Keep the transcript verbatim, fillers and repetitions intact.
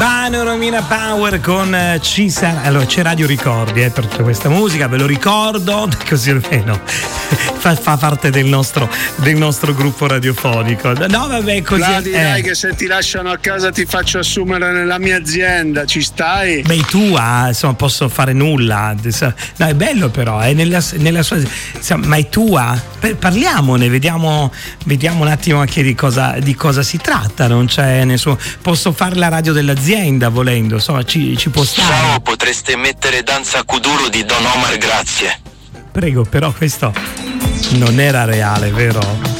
Albano, Romina Power con eh, ci sarà. Allora c'è Radio Ricordi eh, per tutta questa musica, ve lo ricordo, così almeno fa, fa parte del nostro, del nostro gruppo radiofonico. No, vabbè, così. Vladi, eh. dai, che se ti lasciano a casa ti faccio assumere nella mia azienda, ci stai? Beh, tu ah, insomma, posso fare nulla. No, è bello però, è nella, nella sua. Insomma, ma è tua? Parliamone, vediamo, vediamo un attimo anche di cosa, di cosa si tratta. Non c'è nessuno. Posso fare la radio dell'azienda volendo, insomma, ci, ci può stare. Ciao, potreste mettere Danza Kuduro di Don Omar, grazie. Prego, però questo non era reale, vero?